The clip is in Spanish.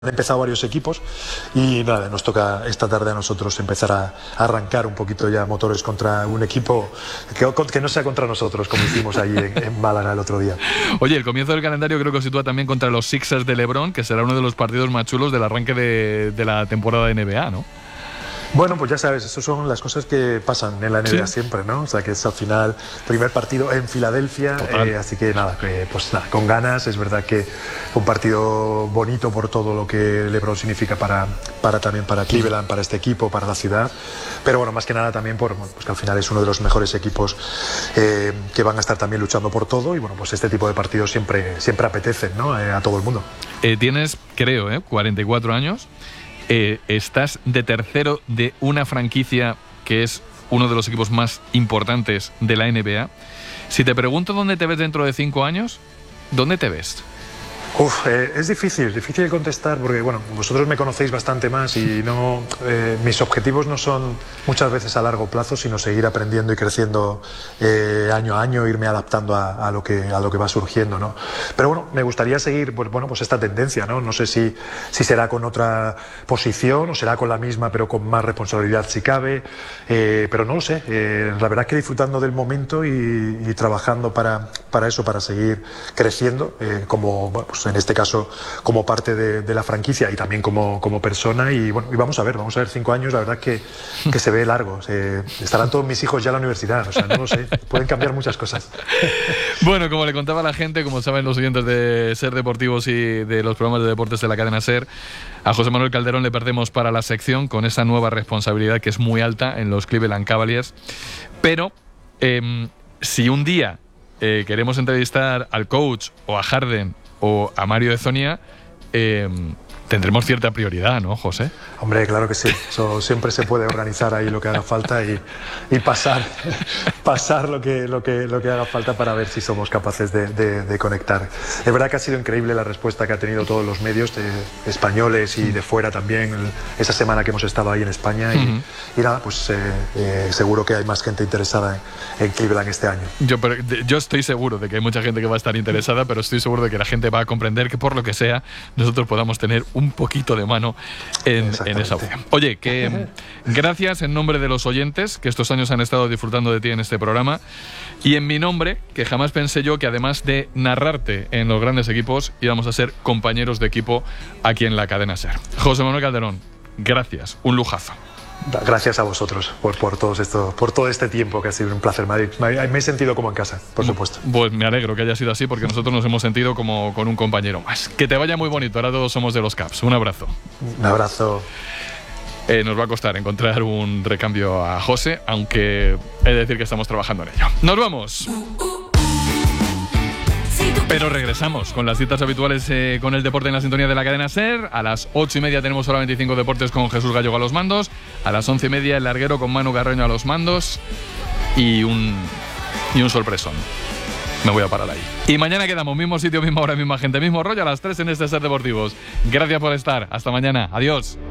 Han empezado varios equipos y nada, nos toca esta tarde a nosotros empezar a arrancar un poquito ya motores contra un equipo que no sea contra nosotros, como hicimos ahí en Málaga el otro día. Oye, el comienzo del calendario creo que os sitúa también contra los Sixers de LeBron, que será uno de los partidos más chulos del arranque de la temporada de NBA, ¿no? Bueno, pues ya sabes, esas son las cosas que pasan en la NBA siempre, ¿no? O sea, que es al final primer partido en Filadelfia, así que nada, pues nada, con ganas. Es verdad que un partido bonito por todo lo que LeBron significa también para Cleveland, para este equipo, para la ciudad, pero bueno, más que nada también pues que al final es uno de los mejores equipos que van a estar también luchando por todo y bueno, pues este tipo de partidos siempre apetecen, ¿no? A todo el mundo. Tienes, creo, 44 años. Estás de tercero de una franquicia que es uno de los equipos más importantes de la NBA. Si te pregunto dónde te ves dentro de 5 años, ¿dónde te ves? Es difícil contestar porque bueno, vosotros me conocéis bastante más y no mis objetivos no son muchas veces a largo plazo, sino seguir aprendiendo y creciendo año a año, irme adaptando a lo que va surgiendo, ¿no? Pero bueno, me gustaría seguir pues esta tendencia, ¿no? No sé si será con otra posición o será con la misma pero con más responsabilidad si cabe, pero no lo sé. La verdad es que disfrutando del momento y trabajando para eso, para seguir creciendo como bueno, pues en este caso como parte de la franquicia y también como persona y bueno, y vamos a ver 5 años, la verdad que se ve largo. Estarán todos mis hijos ya en la universidad, o sea, no lo sé, pueden cambiar muchas cosas. Bueno, como le contaba a la gente, como saben los oyentes de Ser Deportivos y de los programas de deportes de la cadena Ser, a José Manuel Calderón le perdemos para la sección con esa nueva responsabilidad que es muy alta en los Cleveland Cavaliers, pero si un día queremos entrevistar al coach o a Harden o a Mario Hezonja, tendremos cierta prioridad, ¿no, José? Hombre, claro que sí. Eso siempre se puede organizar ahí lo que haga falta y pasar lo que haga falta para ver si somos capaces de conectar. Es verdad que ha sido increíble la respuesta que ha tenido todos los medios españoles y de fuera también esa semana que hemos estado ahí en España y nada, pues seguro que hay más gente interesada en Cleveland este año. Yo estoy seguro de que hay mucha gente que va a estar interesada, pero estoy seguro de que la gente va a comprender que por lo que sea nosotros podamos tener un poquito de mano en esa opción. Oye, que gracias en nombre de los oyentes que estos años han estado disfrutando de ti en este programa y en mi nombre, que jamás pensé yo que además de narrarte en los grandes equipos íbamos a ser compañeros de equipo aquí en la cadena Ser. José Manuel Calderón, gracias, un lujazo. Gracias a vosotros por todo este tiempo, que ha sido un placer. Me he sentido como en casa, por supuesto. Pues me alegro que haya sido así, porque nosotros nos hemos sentido como con un compañero más. Que te vaya muy bonito, ahora todos somos de los Caps. Un abrazo. Un abrazo. Nos va a costar encontrar un recambio a José, aunque he de decir que estamos trabajando en ello. ¡Nos vamos! Pero regresamos con las citas habituales con el deporte en la sintonía de la cadena Ser. A las 8:30 tenemos Hora 25 Deportes con Jesús Gallego a los mandos. A las 11:30 El Larguero con Manu Carreño a los mandos. Y un sorpresón. Me voy a parar ahí. Y mañana quedamos, mismo sitio, misma hora, misma gente, mismo rollo a las 3 en este Ser Deportivos. Gracias por estar. Hasta mañana. Adiós.